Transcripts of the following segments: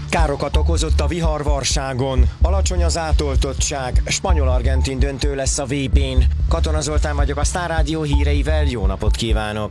Károkat okozott a vihar Varságon, alacsony az átoltottság, spanyol-argentin döntő lesz a VB-n. Katona Zoltán vagyok, a Sztár Rádió híreivel, jó napot kívánok!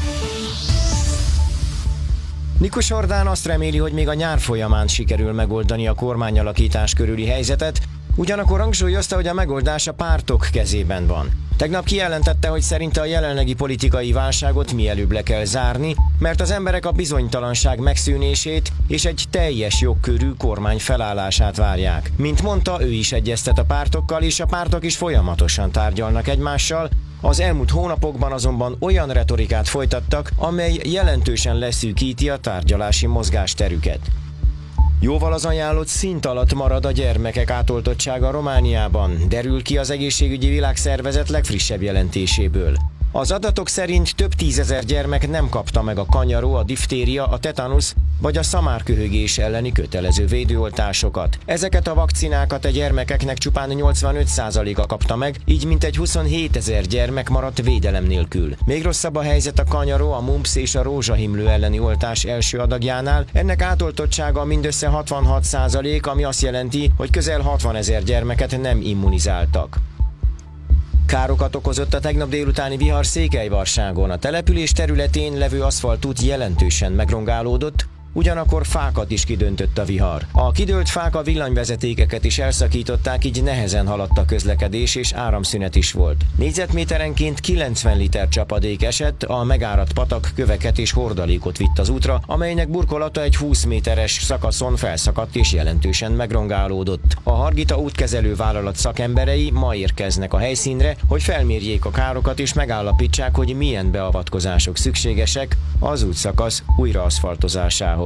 Nikus Orbán azt reméli, hogy még a nyár folyamán sikerül megoldani a kormányalakítás körüli helyzetet, ugyanakkor hangsúlyozta, hogy a megoldás a pártok kezében van. Tegnap kijelentette, hogy szerinte a jelenlegi politikai válságot mielőbb le kell zárni, mert az emberek a bizonytalanság megszűnését és egy teljes jogkörű kormány felállását várják. Mint mondta, ő is egyeztet a pártokkal, és a pártok is folyamatosan tárgyalnak egymással. Az elmúlt hónapokban azonban olyan retorikát folytattak, amely jelentősen leszűkíti a tárgyalási mozgásterüket. Jóval az ajánlott szint alatt marad a gyermekek átoltottsága Romániában, derül ki az Egészségügyi Világszervezet legfrissebb jelentéséből. Az adatok szerint több tízezer gyermek nem kapta meg a kanyaró, a diftéria, a tetanusz vagy a szamárköhögés elleni kötelező védőoltásokat. Ezeket a vakcinákat a gyermekeknek csupán 85%-a kapta meg, így mintegy 27 000 gyermek maradt védelem nélkül. Még rosszabb a helyzet a kanyaró, a mumps és a rózsahimlő elleni oltás első adagjánál. Ennek átoltottsága mindössze 66%, ami azt jelenti, hogy közel 60 000 gyermeket nem immunizáltak. Károkat okozott a tegnap délutáni vihar Székelyvarságon. A település területén levő aszfaltút jelentősen megrongálódott, ugyanakkor fákat is kidöntött a vihar. A kidőlt fák a villanyvezetékeket is elszakították, így nehezen haladt a közlekedés és áramszünet is volt. Négyzetméterenként 90 liter csapadék esett, a megáradt patak köveket és hordalékot vitt az útra, amelynek burkolata egy 20 méteres szakaszon felszakadt és jelentősen megrongálódott. A Hargita útkezelő vállalat szakemberei ma érkeznek a helyszínre, hogy felmérjék a károkat és megállapítsák, hogy milyen beavatkozások szükségesek az útszakasz újraaszfaltozásához.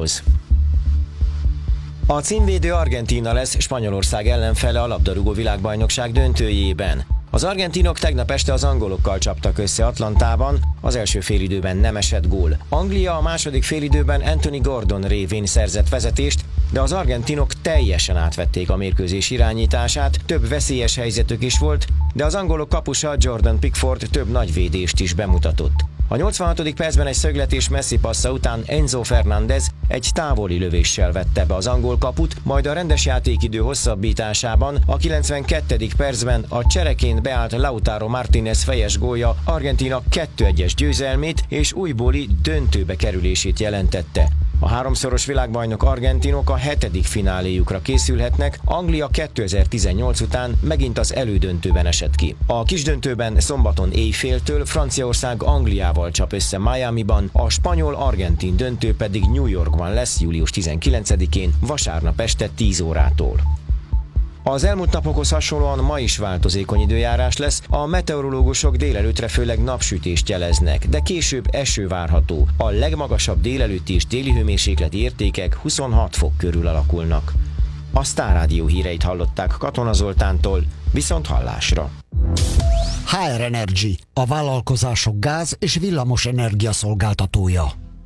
A címvédő Argentína lesz Spanyolország ellenfele a labdarúgó világbajnokság döntőjében. Az argentinok tegnap este az angolokkal csaptak össze Atlantában, az első félidőben nem esett gól. Anglia a második félidőben Anthony Gordon révén szerzett vezetést, de az argentinok teljesen átvették a mérkőzés irányítását, több veszélyes helyzetük is volt, de az angolok kapusa Jordan Pickford több nagy védést is bemutatott. A 86. percben egy szögletés messzi passza után Enzo Fernández egy távoli lövéssel vette be az angol kaput, majd a rendes játékidő hosszabbításában a 92. percben a csereként beállt Lautaro Martínez fejes gólja Argentína 2-1-es győzelmét és újbóli döntőbe kerülését jelentette. A háromszoros világbajnok argentinok a 7. fináléjukra készülhetnek, Anglia 2018 után megint az elődöntőben esett ki. A kisdöntőben szombaton éjféltől Franciaország Angliával csap össze Miamiban, a spanyol-argentin döntő pedig New Yorkban lesz július 19-én, vasárnap este 10 órától. Az elmúlt napokhoz hasonlóan ma is változékony időjárás lesz, a meteorológusok délelőttre főleg napsütést jeleznek, de később eső várható. A legmagasabb délelőtti és déli hőmérsékleti értékek 26 fok körül alakulnak. A Sztár Rádió híreit hallották Katona Zoltántól, viszont hallásra. HR Energy, a vállalkozások gáz- és villamos energia szolgáltatója.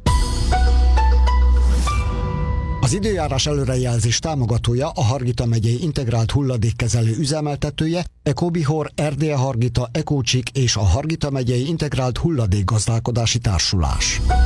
Az időjárás előrejelzés támogatója a Hargita megyei integrált hulladékkezelő üzemeltetője, Ecobihor, Erdélye Hargita, Ecócsik és a Hargita megyei integrált hulladékgazdálkodási társulás.